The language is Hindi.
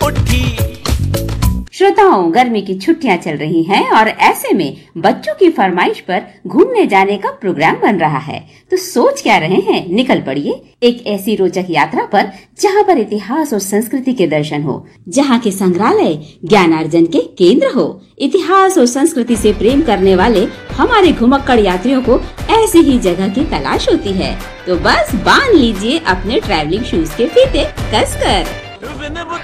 मुट्ठी। श्रोताओं, गर्मी की छुट्टियां चल रही हैं और ऐसे में बच्चों की फरमाइश पर घूमने जाने का प्रोग्राम बन रहा है। तो सोच क्या रहे हैं, निकल पड़िए एक ऐसी रोचक यात्रा पर जहां पर इतिहास और संस्कृति के दर्शन हो, जहां के संग्रहालय ज्ञानार्जन के केंद्र हो। इतिहास और संस्कृति से प्रेम करने वाले हमारे घुमक्कड़ यात्रियों को ऐसी ही जगह की तलाश होती है। तो बस बांध लीजिए अपने ट्रैवलिंग शूज के फीते कसकर।